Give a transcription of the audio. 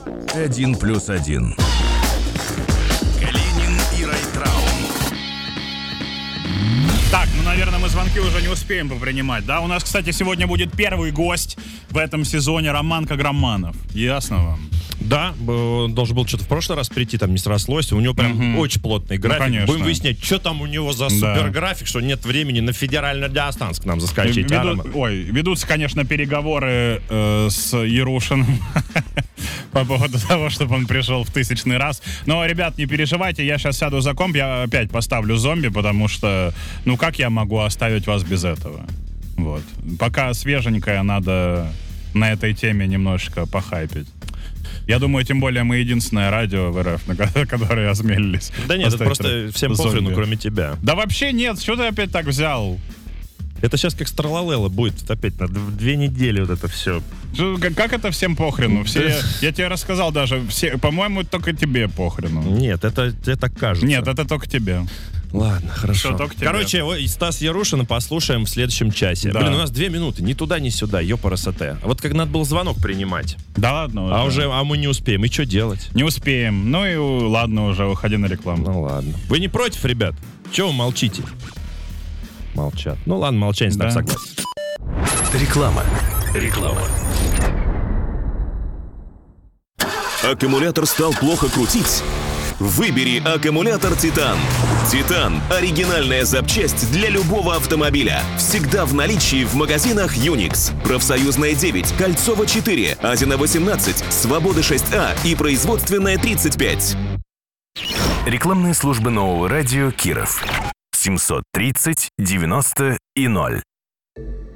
1+1. Калинин и Райтрау. Так, наверное, мы звонки уже не успеем попринимать, да? У нас, кстати, сегодня будет первый гость в этом сезоне Роман Каграманов. Ясно вам? Да, должен был что-то в прошлый раз прийти, там не срослось. У него прям очень плотный график. конечно. Будем выяснять, что там у него за суперграфик, что нет времени на федеральную радиостанцию к нам заскочить. Ведутся, конечно, переговоры с Ярушиным по поводу того, чтобы он пришел в 1000-й раз. Но, ребят, не переживайте, я сейчас сяду за комп, я опять поставлю зомби, потому что, как я могу оставить вас без этого? Вот. Пока свеженькое, надо на этой теме немножечко похайпить. Я думаю, тем более мы единственное радио в РФ, на которое осмелились. Да нет, это просто всем похрену, кроме тебя. Да вообще нет, что ты опять так взял? Это сейчас как Старлалелла будет опять на 2 недели вот это все. Как это всем похрену? Я тебе рассказал даже, по-моему, только тебе похрену. Нет, это тебе так кажется. Нет, это только тебе. Ладно, хорошо. Что, только тебе? Короче, Стас Ярушина послушаем в следующем часе. Да. Блин, у нас 2 минуты, ни туда, ни сюда, ёпарасоте. А вот как надо было звонок принимать. Да ладно уже. А мы не успеем. И что делать? Не успеем. Ну и ладно уже, уходи на рекламу. Ну ладно. Вы не против, ребят? Чего вы молчите? Молчат. Ну ладно, молчание, с нами согласен. Реклама. Аккумулятор стал плохо крутить? Выбери аккумулятор «Титан». «Титан» — оригинальная запчасть для любого автомобиля. Всегда в наличии в магазинах «Юникс». Профсоюзная 9, Кольцово 4, Азина 18, Свобода 6А и Производственная 35. Рекламные службы нового радио Киров. 730 90 и 0.